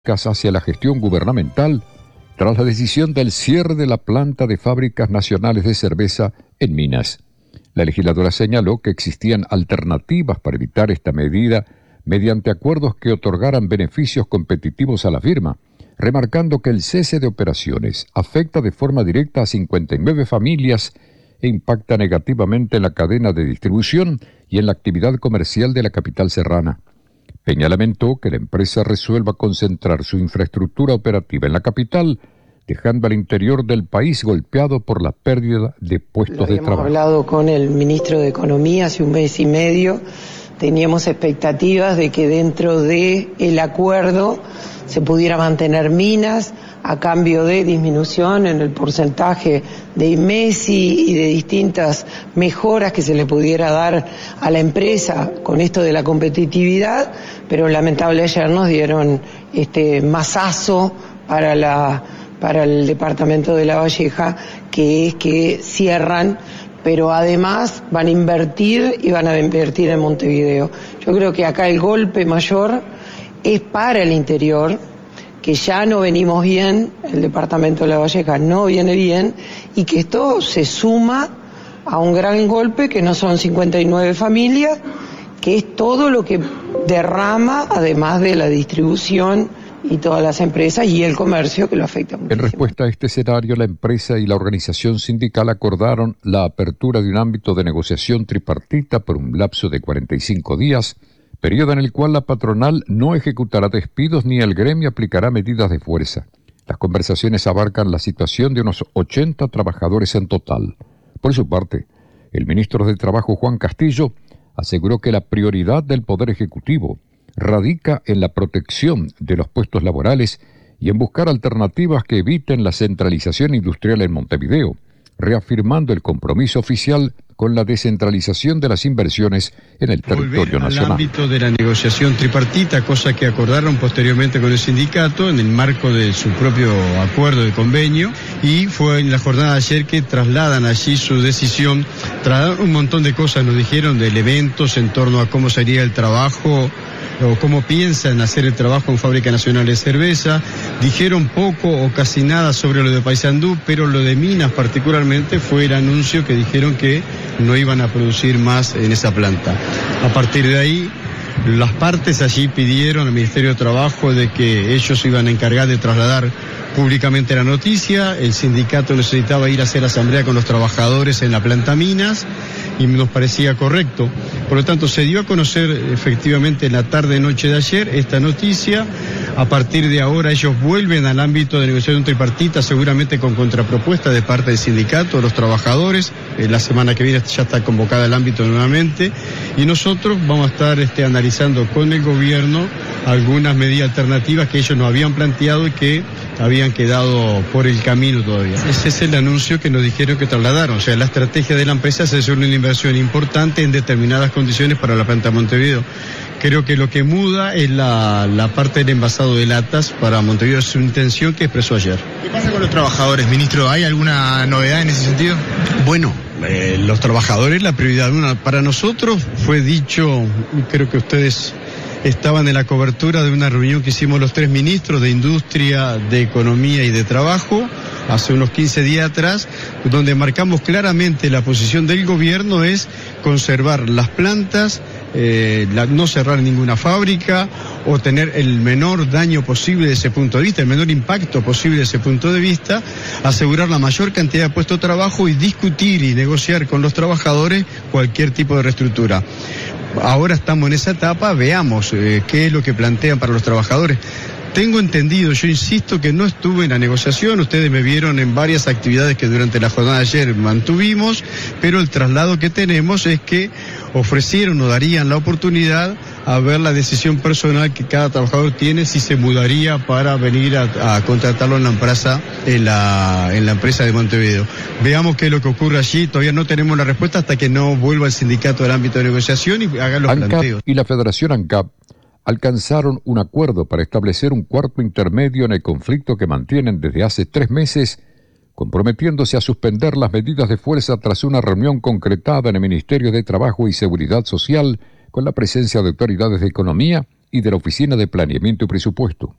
hacia la gestión gubernamental tras la decisión del cierre de la planta de fábricas nacionales de cerveza en Minas. La legisladora señaló que existían alternativas para evitar esta medida mediante acuerdos que otorgaran beneficios competitivos a la firma, remarcando que el cese de operaciones afecta de forma directa a 59 familias e impacta negativamente en la cadena de distribución y en la actividad comercial de la capital serrana. Peña lamentó que la empresa resuelva concentrar su infraestructura operativa en la capital, dejando al interior del país golpeado por la pérdida de puestos de trabajo. Hemos hablado con el ministro de Economía hace un mes y medio. Teníamos expectativas de que dentro del acuerdo se pudiera mantener Minas a cambio de disminución en el porcentaje de IMESI y de distintas mejoras que se le pudiera dar a la empresa con esto de la competitividad, pero lamentablemente ayer nos dieron masazo para el departamento de La Valleja, que es que cierran, pero además van a invertir en Montevideo. Yo creo que acá el golpe mayor es para el interior, que ya no venimos bien, el departamento de La Valleja no viene bien, y que esto se suma a un gran golpe que no son 59 familias, que es todo lo que derrama, además de la distribución y todas las empresas y el comercio, que lo afecta muchísimo. En respuesta a este escenario, la empresa y la organización sindical acordaron la apertura de un ámbito de negociación tripartita por un lapso de 45 días, periodo en el cual la patronal no ejecutará despidos ni el gremio aplicará medidas de fuerza. Las conversaciones abarcan la situación de unos 80 trabajadores en total. Por su parte, el ministro de Trabajo, Juan Castillo, aseguró que la prioridad del Poder Ejecutivo radica en la protección de los puestos laborales y en buscar alternativas que eviten la centralización industrial en Montevideo, reafirmando el compromiso oficial con la descentralización de las inversiones en el territorio nacional. Al ámbito de la negociación tripartita, cosa que acordaron posteriormente con el sindicato en el marco de su propio acuerdo de convenio, y fue en la jornada de ayer que trasladan allí su decisión. Trasladaron un montón de cosas, nos dijeron, de elementos en torno a cómo sería el trabajo o cómo piensan hacer el trabajo en Fábrica Nacional de Cerveza. Dijeron poco o casi nada sobre lo de Paysandú, pero lo de Minas particularmente fue el anuncio que dijeron que no iban a producir más en esa planta. A partir de ahí, las partes allí pidieron al Ministerio de Trabajo de que ellos se iban a encargar de trasladar públicamente la noticia. El sindicato necesitaba ir a hacer asamblea con los trabajadores en la planta Minas y nos parecía correcto. Por lo tanto, se dio a conocer efectivamente en la tarde-noche de ayer esta noticia. A partir de ahora ellos vuelven al ámbito de negociación tripartita, seguramente con contrapropuesta de parte del sindicato, de los trabajadores. La semana que viene ya está convocada el ámbito nuevamente. Y nosotros vamos a estar analizando con el gobierno algunas medidas alternativas que ellos nos habían planteado y que habían quedado por el camino todavía. Ese es el anuncio que nos dijeron que trasladaron. O sea, la estrategia de la empresa es hacer una inversión importante en determinadas condiciones para la planta de Montevideo. Creo que lo que muda es la parte del envasado de latas para Montevideo, es su intención que expresó ayer. ¿Qué pasa con los trabajadores, ministro? ¿Hay alguna novedad en ese sentido? Bueno, los trabajadores, la prioridad una para nosotros fue dicho, creo que ustedes estaban en la cobertura de una reunión que hicimos los tres ministros de Industria, de Economía y de Trabajo hace unos 15 días atrás, donde marcamos claramente la posición del gobierno es conservar las plantas, no cerrar ninguna fábrica o tener el menor daño posible desde ese punto de vista, el menor impacto posible desde ese punto de vista, asegurar la mayor cantidad de puestos de trabajo y discutir y negociar con los trabajadores cualquier tipo de reestructura. Ahora estamos en esa etapa, veamos qué es lo que plantean para los trabajadores. Tengo entendido, yo insisto que no estuve en la negociación, ustedes me vieron en varias actividades que durante la jornada de ayer mantuvimos, pero el traslado que tenemos es que ofrecieron o darían la oportunidad a ver la decisión personal que cada trabajador tiene si se mudaría para venir a contratarlo en la empresa de Montevideo. Veamos qué es lo que ocurre allí, todavía no tenemos la respuesta hasta que no vuelva el sindicato del ámbito de negociación y haga los planteos. Y la Federación ANCAP alcanzaron un acuerdo para establecer un cuarto intermedio en el conflicto que mantienen desde hace 3 meses, comprometiéndose a suspender las medidas de fuerza tras una reunión concretada en el Ministerio de Trabajo y Seguridad Social con la presencia de autoridades de Economía y de la Oficina de Planeamiento y Presupuesto.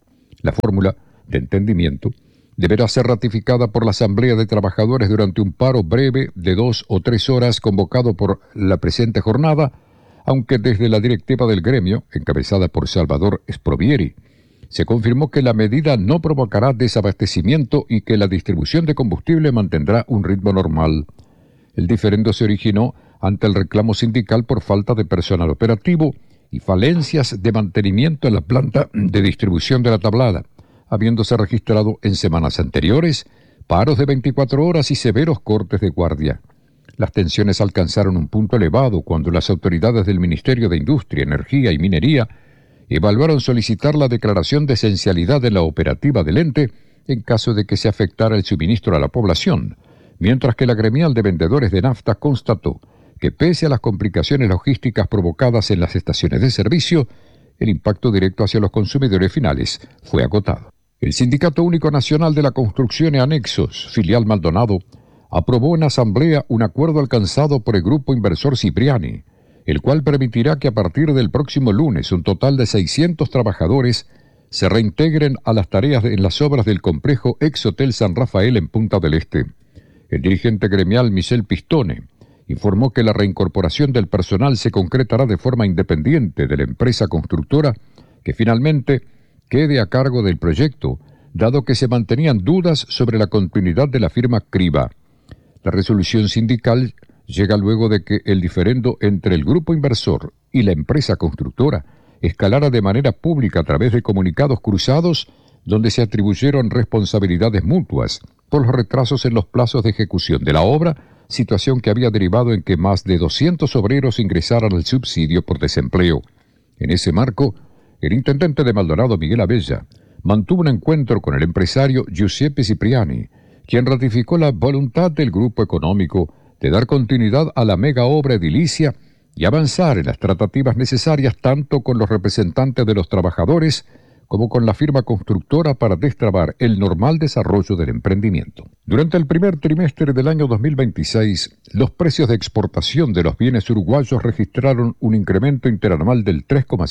La fórmula de entendimiento deberá ser ratificada por la Asamblea de Trabajadores durante un paro breve de 2 o 3 horas convocado por la presente jornada, aunque desde la directiva del gremio, encabezada por Salvador Sprovieri, se confirmó que la medida no provocará desabastecimiento y que la distribución de combustible mantendrá un ritmo normal. El diferendo se originó ante el reclamo sindical por falta de personal operativo y falencias de mantenimiento en la planta de distribución de la tablada, habiéndose registrado en semanas anteriores paros de 24 horas y severos cortes de guardia. Las tensiones alcanzaron un punto elevado cuando las autoridades del Ministerio de Industria, Energía y Minería evaluaron solicitar la declaración de esencialidad de la operativa del ente en caso de que se afectara el suministro a la población, mientras que la gremial de vendedores de nafta constató que pese a las complicaciones logísticas provocadas en las estaciones de servicio, el impacto directo hacia los consumidores finales fue agotado. El Sindicato Único Nacional de la Construcción y Anexos, filial Maldonado, aprobó en asamblea un acuerdo alcanzado por el grupo inversor Cipriani, el cual permitirá que a partir del próximo lunes un total de 600 trabajadores se reintegren a las tareas en las obras del complejo Ex Hotel San Rafael en Punta del Este. El dirigente gremial Michel Pistone informó que la reincorporación del personal se concretará de forma independiente de la empresa constructora que finalmente quede a cargo del proyecto, dado que se mantenían dudas sobre la continuidad de la firma Criba. La resolución sindical llega luego de que el diferendo entre el grupo inversor y la empresa constructora escalara de manera pública a través de comunicados cruzados donde se atribuyeron responsabilidades mutuas por los retrasos en los plazos de ejecución de la obra, situación que había derivado en que más de 200 obreros ingresaran al subsidio por desempleo. En ese marco, el intendente de Maldonado, Miguel Abella, mantuvo un encuentro con el empresario Giuseppe Cipriani, quien ratificó la voluntad del grupo económico de dar continuidad a la mega obra edilicia y avanzar en las tratativas necesarias tanto con los representantes de los trabajadores como con la firma constructora para destrabar el normal desarrollo del emprendimiento. Durante el primer trimestre del año 2026, los precios de exportación de los bienes uruguayos registraron un incremento interanual del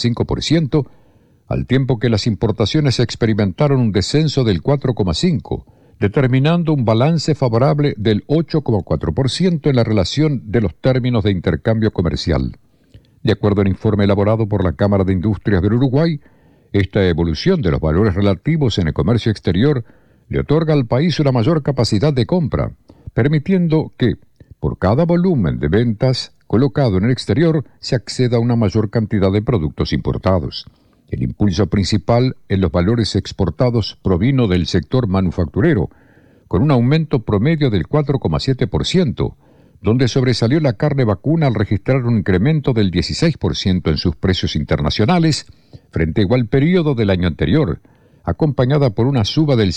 3,5%, al tiempo que las importaciones experimentaron un descenso del 4,5%, determinando un balance favorable del 8,4% en la relación de los términos de intercambio comercial. De acuerdo al informe elaborado por la Cámara de Industrias del Uruguay, esta evolución de los valores relativos en el comercio exterior le otorga al país una mayor capacidad de compra, permitiendo que, por cada volumen de ventas colocado en el exterior, se acceda a una mayor cantidad de productos importados. El impulso principal en los valores exportados provino del sector manufacturero, con un aumento promedio del 4,7%, donde sobresalió la carne vacuna al registrar un incremento del 16% en sus precios internacionales, frente a igual periodo del año anterior, acompañada por una suba del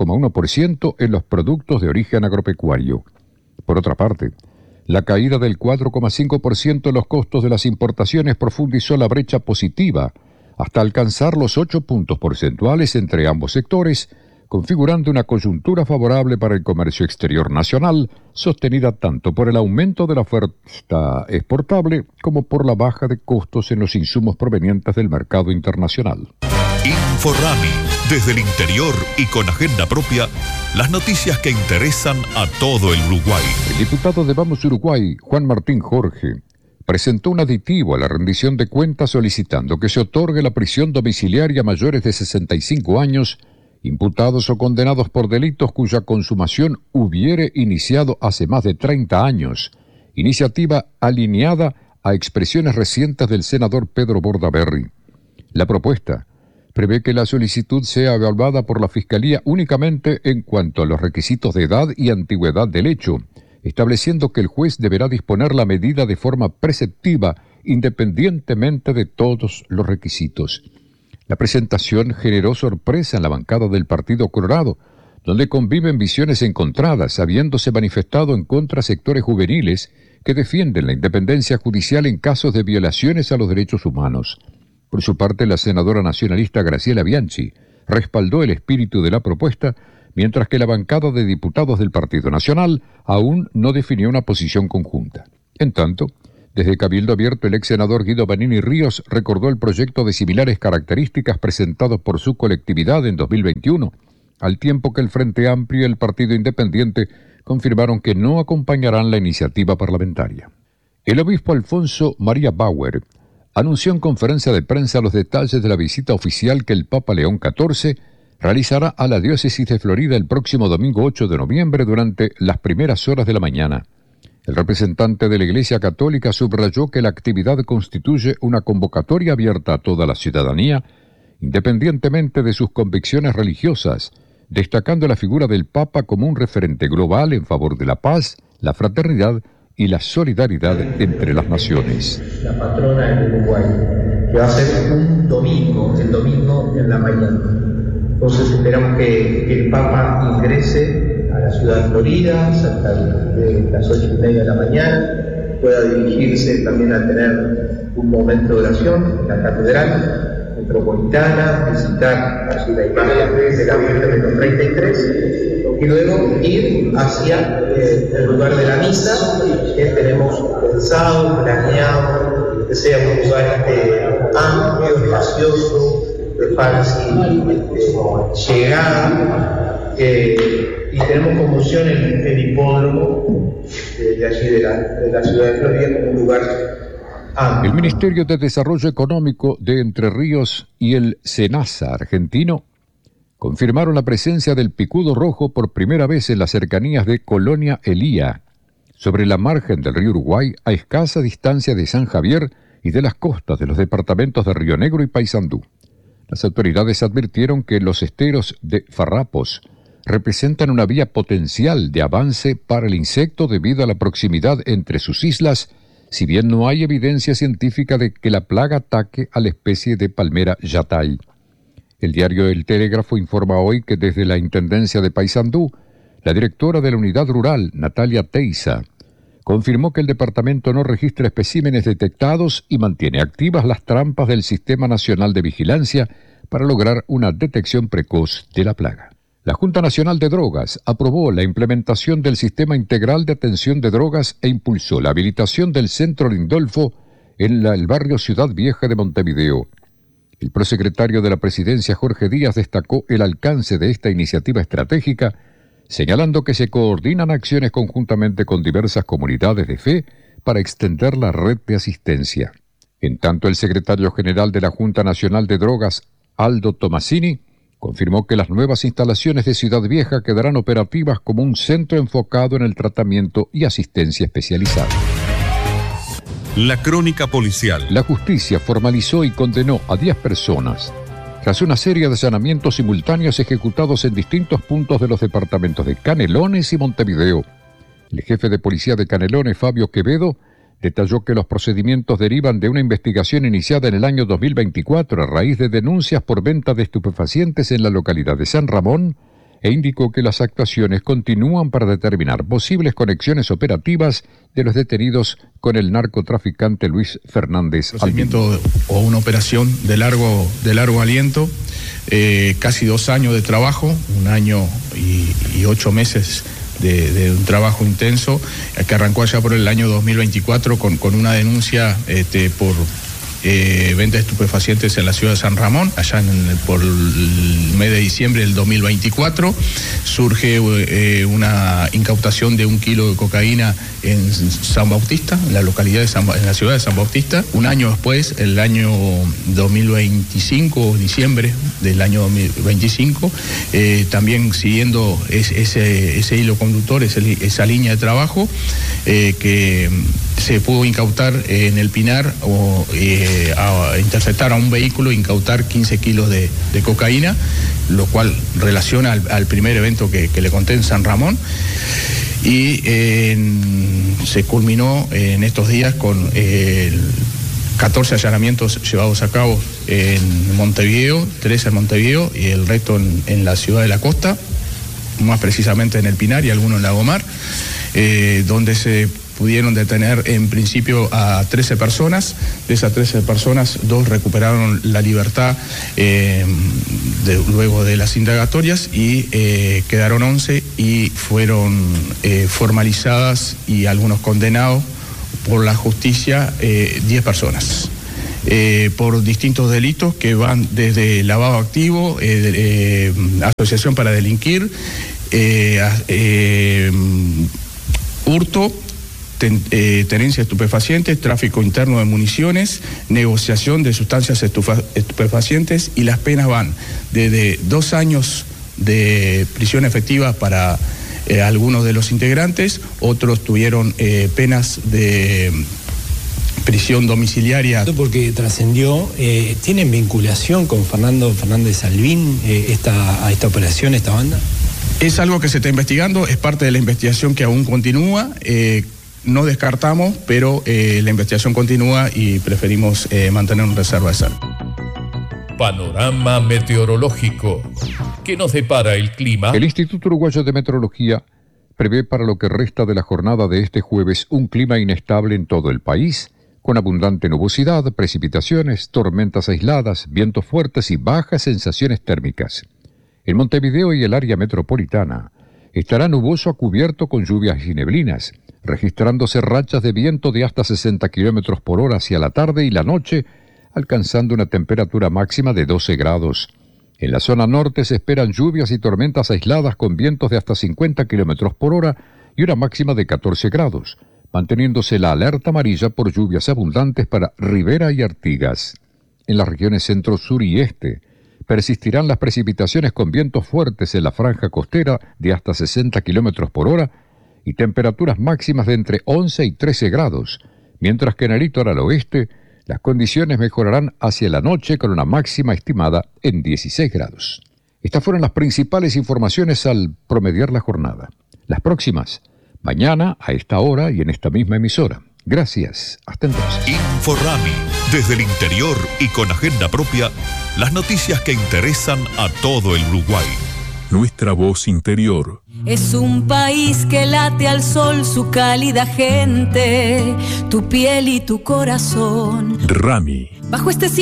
5,1% en los productos de origen agropecuario. Por otra parte, la caída del 4,5% en los costos de las importaciones profundizó la brecha positiva, hasta alcanzar los 8 puntos porcentuales entre ambos sectores, configurando una coyuntura favorable para el comercio exterior nacional, sostenida tanto por el aumento de la oferta exportable como por la baja de costos en los insumos provenientes del mercado internacional. Inforrami, desde el interior y con agenda propia, las noticias que interesan a todo el Uruguay. El diputado de Vamos Uruguay, Juan Martín Jorge, presentó un aditivo a la rendición de cuentas solicitando que se otorgue la prisión domiciliaria a mayores de 65 años, imputados o condenados por delitos cuya consumación hubiere iniciado hace más de 30 años, iniciativa alineada a expresiones recientes del senador Pedro Bordaberry. La propuesta prevé que la solicitud sea evaluada por la Fiscalía únicamente en cuanto a los requisitos de edad y antigüedad del hecho, estableciendo que el juez deberá disponer la medida de forma preceptiva independientemente de todos los requisitos. La presentación generó sorpresa en la bancada del Partido Colorado, donde conviven visiones encontradas, habiéndose manifestado en contra sectores juveniles que defienden la independencia judicial en casos de violaciones a los derechos humanos. Por su parte, la senadora nacionalista Graciela Bianchi respaldó el espíritu de la propuesta, mientras que la bancada de diputados del Partido Nacional aún no definió una posición conjunta. En tanto, Desde Cabildo Abierto, el ex senador Guido Vanini Ríos recordó el proyecto de similares características presentados por su colectividad en 2021, al tiempo que el Frente Amplio y el Partido Independiente confirmaron que no acompañarán la iniciativa parlamentaria. El obispo Alfonso María Bauer anunció en conferencia de prensa los detalles de la visita oficial que el Papa León XIV realizará a la diócesis de Florida el próximo domingo 8 de noviembre durante las primeras horas de la mañana. El representante de la Iglesia Católica subrayó que la actividad constituye una convocatoria abierta a toda la ciudadanía, independientemente de sus convicciones religiosas, destacando la figura del Papa como un referente global en favor de la paz, la fraternidad y la solidaridad entre las naciones. La patrona del Uruguay, que va a ser un domingo, el domingo en la mañana. Entonces esperamos que el Papa ingrese a la ciudad de Florida cerca de las 8:30 de la mañana, pueda dirigirse también a tener un momento de oración en la catedral metropolitana, visitar allí la imagen de la Virgen de los 33 y luego ir hacia el lugar de la misa que tenemos pensado, planeado, que sea un lugar amplio, espacioso, de fácil llegada, y tenemos como opción el hipódromo de allí de la ciudad de Florida como un lugar amplio. El Ministerio de Desarrollo Económico de Entre Ríos y el SENASA argentino confirmaron la presencia del picudo rojo por primera vez en las cercanías de Colonia Elía, sobre la margen del río Uruguay a escasa distancia de San Javier y de las costas de los departamentos de Río Negro y Paysandú. Las autoridades advirtieron que los esteros de farrapos representan una vía potencial de avance para el insecto debido a la proximidad entre sus islas, si bien no hay evidencia científica de que la plaga ataque a la especie de palmera yatay. El diario El Telégrafo informa hoy que desde la Intendencia de Paysandú, la directora de la Unidad Rural, Natalia Teiza, confirmó que el departamento no registra especímenes detectados y mantiene activas las trampas del Sistema Nacional de Vigilancia para lograr una detección precoz de la plaga. La Junta Nacional de Drogas aprobó la implementación del Sistema Integral de Atención de Drogas e impulsó la habilitación del Centro Lindolfo en el barrio Ciudad Vieja de Montevideo. El prosecretario de la Presidencia, Jorge Díaz, destacó el alcance de esta iniciativa estratégica, señalando que se coordinan acciones conjuntamente con diversas comunidades de fe para extender la red de asistencia. En tanto, el secretario general de la Junta Nacional de Drogas, Aldo Tomasini, confirmó que las nuevas instalaciones de Ciudad Vieja quedarán operativas como un centro enfocado en el tratamiento y asistencia especializada. La crónica policial. La justicia formalizó y condenó a 10 personas tras una serie de allanamientos simultáneos ejecutados en distintos puntos de los departamentos de Canelones y Montevideo. El jefe de policía de Canelones, Fabio Quevedo, detalló que los procedimientos derivan de una investigación iniciada en el año 2024 a raíz de denuncias por venta de estupefacientes en la localidad de San Ramón e indicó que las actuaciones continúan para determinar posibles conexiones operativas de los detenidos con el narcotraficante Luis Fernández. Procedimiento o una operación de largo aliento, casi 2 años de trabajo, 1 año y 8 meses de un trabajo intenso, que arrancó allá por el año 2024 con una denuncia por venta de estupefacientes en la ciudad de San Ramón, allá por el mes de diciembre del 2024. Surge una incautación de 1 kilo de cocaína en San Bautista, en la localidad en la ciudad de San Bautista. 1 año después, el año 2025, diciembre del año 2025, también siguiendo ese hilo conductor, esa línea de trabajo, que se pudo incautar en el Pinar a interceptar a un vehículo e incautar 15 kilos de cocaína, lo cual relaciona al primer evento que le conté en San Ramón. Y se culminó en estos días con 14 allanamientos llevados a cabo en Montevideo, 3 en Montevideo y el resto en la ciudad de la costa, más precisamente en el Pinar y algunos en Lagomar, donde se pudieron detener en principio a 13 personas. De esas 13 personas, 2 recuperaron la libertad luego de las indagatorias y quedaron 11 y fueron formalizadas y algunos condenados por la justicia 10 personas. Por distintos delitos que van desde lavado activo, asociación para delinquir, hurto, tenencia de estupefacientes, tráfico interno de municiones, negociación de sustancias estupefacientes, y las penas van desde 2 años de prisión efectiva para algunos de los integrantes, otros tuvieron penas de prisión domiciliaria. Porque trascendió, ¿tienen vinculación con Fernando Fernández Albín a esta operación, esta banda? Es algo que se está investigando, es parte de la investigación que aún continúa, no descartamos, pero la investigación continúa y preferimos mantener una reserva de salud. Panorama meteorológico. ¿Qué nos depara el clima? El Instituto Uruguayo de Meteorología prevé para lo que resta de la jornada de este jueves un clima inestable en todo el país, con abundante nubosidad, precipitaciones, tormentas aisladas, vientos fuertes y bajas sensaciones térmicas. En Montevideo y el área metropolitana estará nuboso a cubierto con lluvias y neblinas, registrándose rachas de viento de hasta 60 km por hora hacia la tarde y la noche, alcanzando una temperatura máxima de 12 grados. En la zona norte se esperan lluvias y tormentas aisladas con vientos de hasta 50 km por hora y una máxima de 14 grados, manteniéndose la alerta amarilla por lluvias abundantes para Rivera y Artigas. En las regiones centro, sur y este persistirán las precipitaciones con vientos fuertes en la franja costera de hasta 60 km por hora y temperaturas máximas de entre 11 y 13 grados, mientras que en el litoral oeste las condiciones mejorarán hacia la noche con una máxima estimada en 16 grados. Estas fueron las principales informaciones al promediar la jornada. Las próximas, mañana a esta hora y en esta misma emisora. Gracias. Hasta entonces. Inforrami, desde el interior y con agenda propia, las noticias que interesan a todo el Uruguay. Nuestra voz interior. Es un país que late al sol su cálida gente, tu piel y tu corazón. Rami. Bajo este cielo